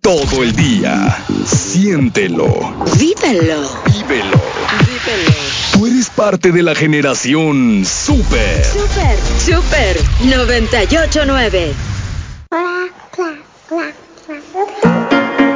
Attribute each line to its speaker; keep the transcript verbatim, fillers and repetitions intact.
Speaker 1: todo el día. Siéntelo.
Speaker 2: Vívelo.
Speaker 1: Vívelo.
Speaker 2: Vívelo.
Speaker 1: Tú eres parte de la generación Super.
Speaker 2: Super. Super noventa y ocho nueve.
Speaker 3: Clac, clac, clac.